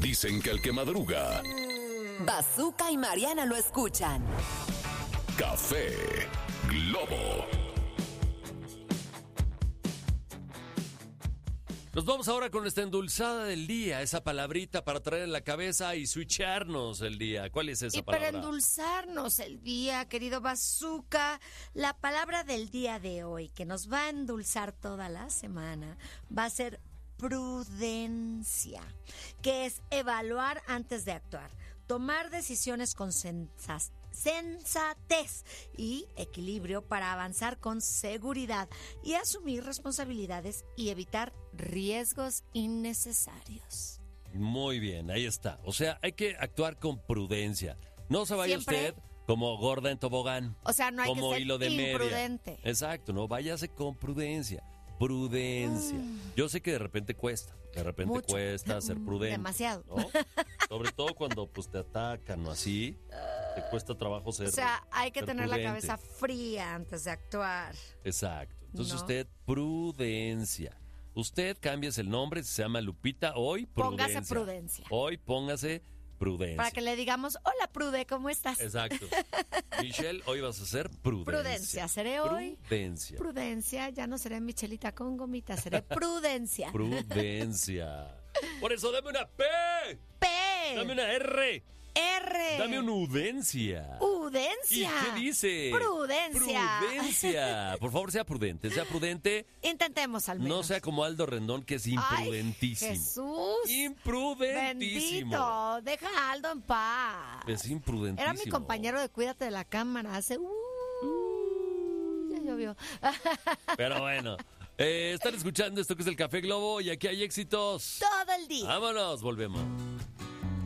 Dicen que el que madruga, Bazooka y Mariana lo escuchan. Café Globo. Nos vamos ahora con esta endulzada del día, esa palabrita para traer en la cabeza y switcharnos el día. ¿Cuál es esa palabra? Y para endulzarnos el día, querido Bazooka, la palabra del día de hoy, que nos va a endulzar toda la semana, va a ser prudencia, que es evaluar antes de actuar, tomar decisiones con sensatez y equilibrio para avanzar con seguridad y asumir responsabilidades y evitar riesgos innecesarios. Muy bien, ahí está. O sea, hay que actuar con prudencia. No se vaya Siempre, usted como gorda en tobogán. O sea, no hay como que ser hilo de imprudente. Media. Exacto, no, váyase con prudencia. Prudencia. Yo sé que de repente cuesta. De repente Mucho. Cuesta ser prudente. Demasiado. ¿No? Sobre todo cuando pues te atacan o así, te cuesta trabajo ser. O sea, hay que ser tener prudente. la cabeza fría antes de actuar. Exacto. Entonces ¿No? usted, prudencia. Usted cámbiese el nombre, se llama Lupita, hoy prudencia. Póngase prudencia. Hoy póngase prudencia. Para que le digamos, hola Prude, ¿cómo estás? Exacto. Michelle, hoy vas a ser prudencia. Prudencia, seré hoy. Prudencia. Prudencia, ya no seré Michelita con gomita, seré prudencia. Prudencia. Por eso dame una P. P. Dame una R. R. Dame una udencia. Udencia. ¿Y qué dice? Prudencia. Prudencia. Por favor, sea prudente. Sea prudente. Intentemos al menos. No sea como Aldo Rendón, que es imprudentísimo. Ay, Jesús. Imprudentísimo. Bendito. Deja a Aldo en paz. Es imprudentísimo. Era mi compañero de Cuídate de la Cámara. Hace... ya llovió. Pero bueno. Están escuchando esto que es el Café Globo y aquí hay éxitos. Todo el día. Vámonos, volvemos.